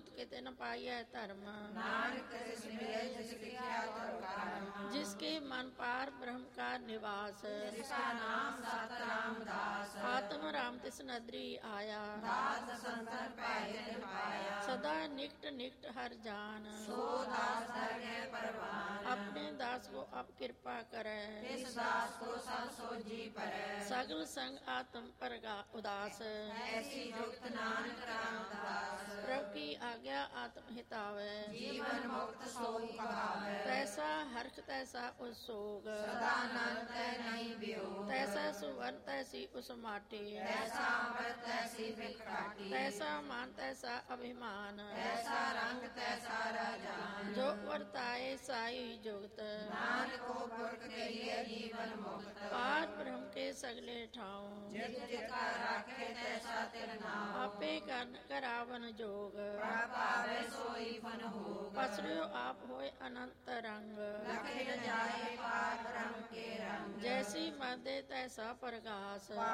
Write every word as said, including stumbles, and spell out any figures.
जुगत किते न पाइयै धर्म, नानक तिस मिले जिस लिखिया तुर कर्म। जिसके मन पार ब्रह्म का निवास, जिसका नाम सतराम दास। आत्म राम तिस नदरी आया, दास संतन पैजन पाया। सदा निकट निकट हर जान, सो दास धरने परवान। अपने दास को अब कृपा करे, तिस दास को सब सोजी परै। सगल संग आत्म परगा उदास, ऐसी जुगत नानक रामदास। प्रभु की आज्ञा आत्म हितावे, जीवन मुक्त सोई कहावै। तैसा हर्ष तैसा उस सदा नंद तै नहीं वियोग। तैसा सुवन तैसी उस माटी, तैसा अमृत तैसी बिकाटी। तैसा मान तैसा अभिमान, तैसा रंग तैसा राजान। जो वर्ताए साई जुगत, नानक को पुरख के लिए जीवन मुक्त। पार ब्रह्म के सगले ठाऊं, जित जित का राखे तैसा तिल नाम। आपे कर करावन जोग, पावे सोई फन होग। पसरियो आप होय अनंत रंग, लखे न जाए पार ब्रह्म के रंग। जैसी मदे तैसा प्रकाश,